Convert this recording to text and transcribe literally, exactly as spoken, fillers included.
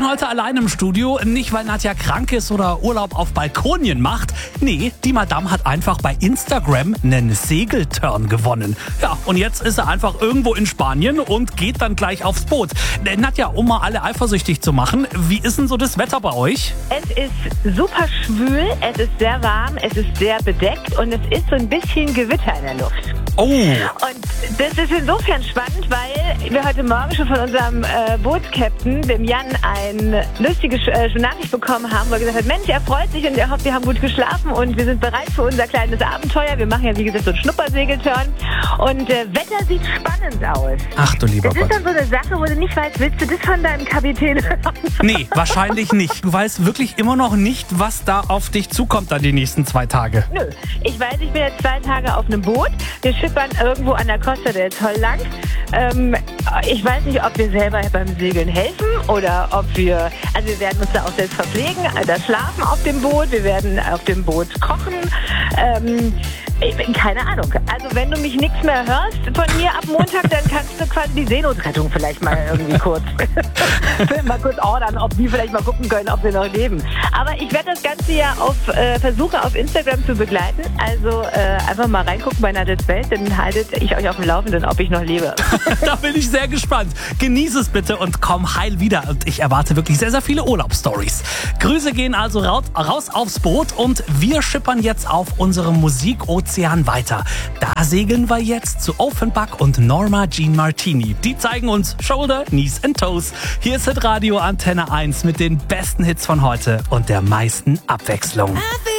heute allein im Studio. Nicht, weil Nadja krank ist oder Urlaub auf Balkonien macht. Nee, die Madame hat einfach bei Instagram einen Segelturn gewonnen. Ja, und jetzt ist er einfach irgendwo in Spanien und geht dann gleich aufs Boot. Nadja, um mal alle eifersüchtig zu machen, wie ist denn so das Wetter bei euch? Es ist super schwül, es ist sehr warm, es ist sehr bedeckt und es ist so ein bisschen Gewitter in der Luft. Oh. Und das ist insofern spannend, weil wir heute Morgen schon von unserem äh, Bootskapitän, dem Jan, eine lustige äh, Nachricht bekommen haben, wo er gesagt hat, Mensch, er freut sich und er hofft, wir haben gut geschlafen und wir sind bereit für unser kleines Abenteuer. Wir machen ja, wie gesagt, so einen Schnuppersegelturn und äh, Wetter sieht spannend aus. Ach du lieber Das Gott. ist dann so eine Sache, wo du nicht weißt, willst du das von deinem Kapitän hören? Nee, wahrscheinlich nicht. Du weißt wirklich immer noch nicht, was da auf dich zukommt dann die nächsten zwei Tage. Nö, ich weiß, ich bin jetzt zwei Tage auf einem Boot. Wir schippern irgendwo an der Costa del Sol lang. Ähm, ich weiß nicht, ob wir selber beim Segeln helfen oder ob wir, also wir werden uns da auch selbst verpflegen, da schlafen auf dem Boot, wir werden auf dem Boot kochen. Ähm, ich, keine Ahnung. Also wenn du mich nichts mehr hörst von mir ab Montag, dann kannst du quasi die Seenotrettung vielleicht mal irgendwie kurz mal kurz ordern, ob die vielleicht mal gucken können, ob wir noch leben. Aber ich werde das Ganze ja auf äh, versuche auf Instagram zu begleiten. Also äh, einfach mal reingucken bei Nadels Welt, dann haltet ich euch auf dem Laufenden, ob ich noch lebe. Da bin ich sehr gespannt. Genieß es bitte und komm heil wieder. Und ich erwarte wirklich sehr, sehr viele Urlaubsstories. Grüße gehen also raus, raus aufs Boot und wir schippern jetzt auf unserem Musikozean weiter. Da segeln wir jetzt zu Offenbach und Norma Jean Martini. Die zeigen uns Shoulder, Knees and Toes. Hier ist Hitradio Antenne eins mit den besten Hits von heute und der meisten Abwechslung.